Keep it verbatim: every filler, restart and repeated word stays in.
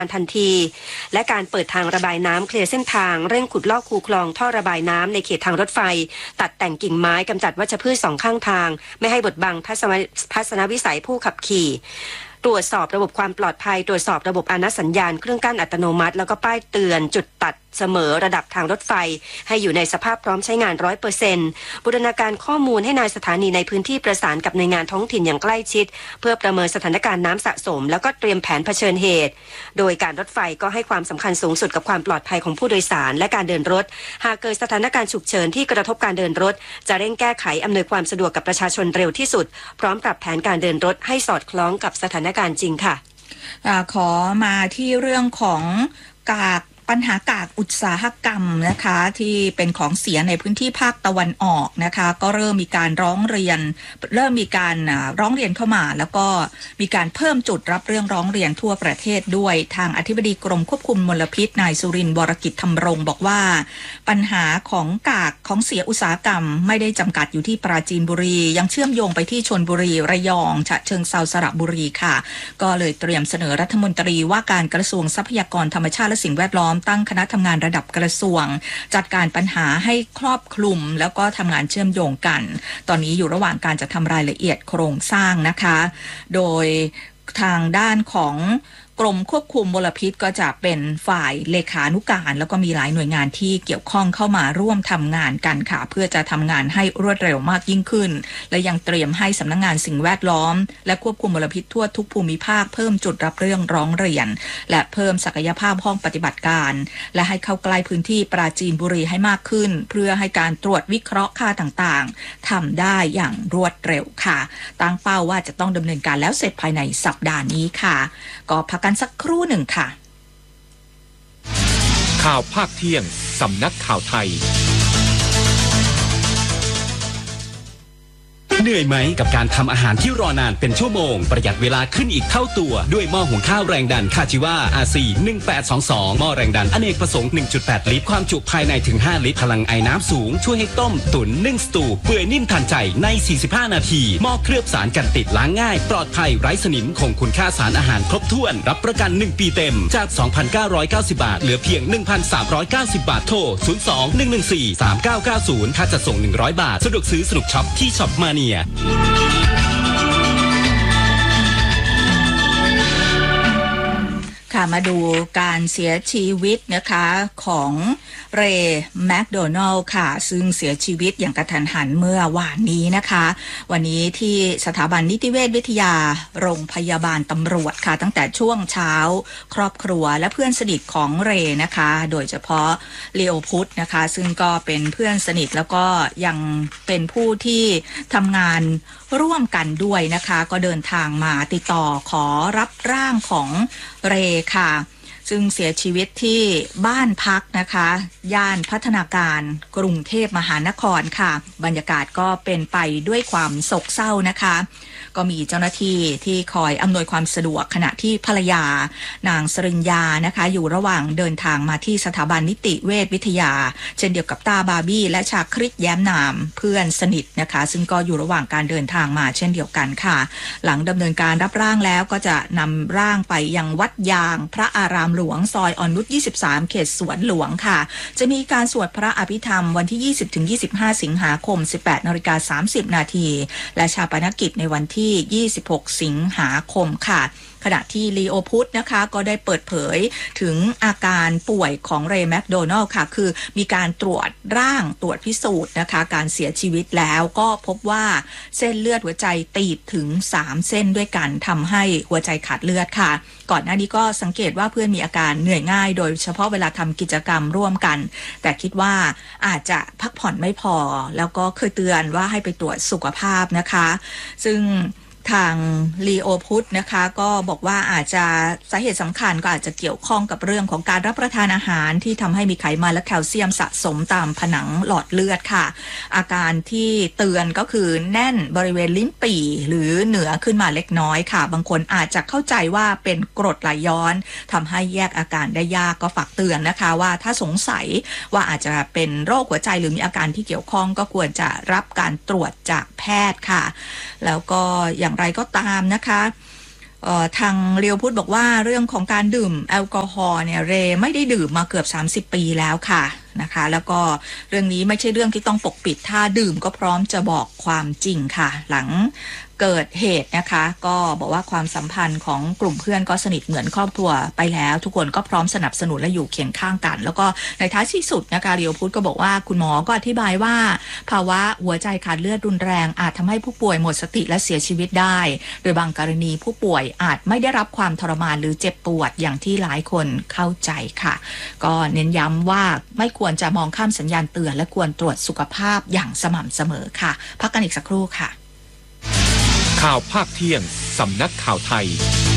ทันทีและการเปิดทางระบายน้ำเคลียร์เส้นทางเร่งขุดลอกคูคลองท่อระบายน้ำในเขตทางรถไฟตัดแต่งกิ่งไม้กำจัดวัชพืชสองข้างทางไม่ให้บดบังทัศนวิสัยผู้ขับขี่ตรวจสอบระบบความปลอดภัยตรวจสอบระบบอาณาสัญญาณเครื่องกั้นอัตโนมัติแล้วก็ป้ายเตือนจุดตัดเสมอระดับทางรถไฟให้อยู่ในสภาพพร้อมใช้งาน ร้อยเปอร์เซ็นต์ บูรณาการข้อมูลให้นายสถานีในพื้นที่ประสานกับหน่วยงานท้องถิ่นอย่างใกล้ชิดเพื่อประเมินสถานการณ์น้ำสะสมแล้วก็เตรียมแผนเผชิญเหตุโดยการรถไฟก็ให้ความสำคัญสูงสุดกับความปลอดภัยของผู้โดยสารและการเดินรถหากเกิดสถานการณ์ฉุกเฉินที่กระทบการเดินรถจะเร่งแก้ไขอำนวยความสะดวกกับประชาชนเร็วที่สุดพร้อมปรับแผนการเดินรถให้สอดคล้องกับสถานการณ์จริงค่ะขอมาที่เรื่องของกากปัญหากากอุตสาหกรรมนะคะที่เป็นของเสียในพื้นที่ภาคตะวันออกนะคะก็เริ่มมีการร้องเรียนเริ่มมีการร้องเรียนเข้ามาแล้วก็มีการเพิ่มจุดรับเรื่องร้องเรียนทั่วประเทศด้วยทางอธิบดีกรมควบคุมมลพิษนายสุรินทร์วรกิจธรรมรงค์บอกว่าปัญหาของกากของเสียอุตสาหกรรมไม่ได้จำกัดอยู่ที่ปราจีนบุรียังเชื่อมโยงไปที่ชลบุรีระยองฉะเชิงเทราสระบุรีค่ะก็เลยเตรียมเสนอรัฐมนตรีว่าการกระทรวงทรัพยากรธรรมชาติและสิ่งแวดล้อมตั้งคณะทำงานระดับกระทรวงจัดการปัญหาให้ครอบคลุมแล้วก็ทำงานเชื่อมโยงกันตอนนี้อยู่ระหว่างการจัดทำรายละเอียดโครงสร้างนะคะโดยทางด้านของกรมควบคุมมลพิษก็จะเป็นฝ่ายเลขานุการแล้วก็มีหลายหน่วยงานที่เกี่ยวข้องเข้ามาร่วมทำงานกันค่ะเพื่อจะทำงานให้รวดเร็วมากยิ่งขึ้นและยังเตรียมให้สำนักงานสิ่งแวดล้อมและควบคุมมลพิษทั่วทุกภูมิภาคเพิ่มจุดรับเรื่องร้องเรียนและเพิ่มศักยภาพห้องปฏิบัติการและให้เข้าใกล้พื้นที่ปราจีนบุรีให้มากขึ้นเพื่อให้การตรวจวิเคราะห์ค่าต่างๆทำได้อย่างรวดเร็วค่ะตั้งเป้าว่าจะต้องดำเนินการแล้วเสร็จภายในสัปดาห์นี้ค่ะก็พักกันสักครู่หนึ่งค่ะข่าวภาคเที่ยงสำนักข่าวไทยเหนื่อยไหมกับการทำอาหารที่รอนานเป็นชั่วโมงประหยัดเวลาขึ้นอีกเท่าตัวด้วยหม้อหุงข้าวแรงดันคาจิวา อาร์ ซี หนึ่งแปดสองสองหม้อแรงดันอเนกประสงค์ หนึ่งจุดแปด ลิตรความจุภายในถึงห้าลิตรพลังไอน้ำสูงช่วยให้ต้มตุ๋นนึ่งสตูเปื่อยนิ่มทันใจในสี่สิบห้านาทีหม้อเคลือบสารกันติดล้างง่ายปลอดภัยไร้สนิมคงคุณค่าสารอาหารครบถ้วนรับประกันหนึ่งปีเต็มจาก สองพันเก้าร้อยเก้าสิบ บาทเหลือเพียง หนึ่งพันสามร้อยเก้าสิบ บาทโทรศูนย์ สอง หนึ่ง หนึ่ง สี่ สาม เก้า เก้า ศูนย์ค่าจัดส่งหนึ่งร้อยบาทสะดวกซื้อสนุกช็อปที่ช็อปมาเนียค่ะมาดูการเสียชีวิตนะคะของเรย์แมคโดนัลด์ค่ะซึ่งเสียชีวิตอย่างกระทันหันเมื่อวานนี้นะคะวันนี้ที่สถาบันนิติเวชวิทยาโรงพยาบาลตำรวจค่ะตั้งแต่ช่วงเช้าครอบครัวและเพื่อนสนิทของเรย์นะคะโดยเฉพาะเลโอพุทธนะคะซึ่งก็เป็นเพื่อนสนิทแล้วก็ยังเป็นผู้ที่ทำงานร่วมกันด้วยนะคะก็เดินทางมาติดต่อขอรับร่างของเรย์ค่ะซึ่งเสียชีวิตที่บ้านพักนะคะย่านพัฒนาการกรุงเทพมหานครค่ะบรรยากาศก็เป็นไปด้วยความโศกเศร้านะคะก็มีเจ้าหน้าที่ที่คอยอำนวยความสะดวกขณะที่ภรรยานางสริญญานะคะอยู่ระหว่างเดินทางมาที่สถาบันนิติเวชวิทยาเช่นเดียวกับตาบาร์บี้และชาคริสแย้มนามเพื่อนสนิทนะคะซึ่งก็อยู่ระหว่างการเดินทางมาเช่นเดียวกันค่ะหลังดำเนินการรับร่างแล้วก็จะนำร่างไปยังวัดยางพระอารามหลวงซอยอ่อนนุชยี่สิบสามเขตสวนหลวงค่ะจะมีการสวดพระอภิธรรมวันที่ ยี่สิบถึงยี่สิบห้า สิงหาคม สิบแปดนาฬิกาสามสิบ นาทีและชาปนกิจในวันที่ยี่สิบหกสิงหาคมค่ะขณะที่ลีโอพุทธนะคะก็ได้เปิดเผยถึงอาการป่วยของเรย์แมคโดนัลด์ค่ะคือมีการตรวจร่างตรวจพิสูจน์นะคะการเสียชีวิตแล้วก็พบว่าเส้นเลือดหัวใจตีบถึงสามเส้นด้วยกันทำให้หัวใจขาดเลือดค่ะก่อนหน้านี้ก็สังเกตว่าเพื่อนมีอาการเหนื่อยง่ายโดยเฉพาะเวลาทำกิจกรรมร่วมกันแต่คิดว่าอาจจะพักผ่อนไม่พอแล้วก็เคยเตือนว่าให้ไปตรวจสุขภาพนะคะซึ่งทางลีโอพุทธนะคะก็บอกว่าอาจจะสาเหตุสำคัญก็อาจจะเกี่ยวข้องกับเรื่องของการรับประทานอาหารที่ทำให้มีไขมันและแคลเซียมสะสมตามผนังหลอดเลือดค่ะอาการที่เตือนก็คือแน่นบริเวณลิ้นปี่หรือเหนือขึ้นมาเล็กน้อยค่ะบางคนอาจจะเข้าใจว่าเป็นกรดไหลย้อนทำให้แยกอาการได้ยากก็ฝากเตือนนะคะว่าถ้าสงสัยว่าอาจจะเป็นโรคหัวใจหรือมีอาการที่เกี่ยวข้องก็ควรจะรับการตรวจจากแพทย์ค่ะแล้วก็อย่างไรก็ตามนะคะเอ่อทางเรียวพุทธบอกว่าเรื่องของการดื่มแอลกอฮอล์เนี่ยเรไม่ได้ดื่มมาเกือบสามสิบปีแล้วค่ะนะคะแล้วก็เรื่องนี้ไม่ใช่เรื่องที่ต้องปกปิดถ้าดื่มก็พร้อมจะบอกความจริงค่ะหลังเกิดเหตุนะคะก็บอกว่าความสัมพันธ์ของกลุ่มเพื่อนก็สนิทเหมือนครอบครัวไปแล้วทุกคนก็พร้อมสนับสนุนและอยู่เคียงข้างกันแล้วก็ในท้ายที่สุดนะคะเรียวพุทธก็บอกว่าคุณหมอก็อธิบายว่าภาวะหัวใจขาดเลือดรุนแรงอาจทำให้ผู้ป่วยหมดสติและเสียชีวิตได้โดยบางกรณีผู้ป่วยอาจไม่ได้รับความทรมานหรือเจ็บปวดอย่างที่หลายคนเข้าใจค่ะก็เน้นย้ำว่าไม่ควรจะมองข้ามสัญญาณเตือนและควรตรวจสุขภาพอย่างสม่ำเสมอค่ะพักกันอีกสักครู่ค่ะข่าวภาคเที่ยงสำนักข่าวไทย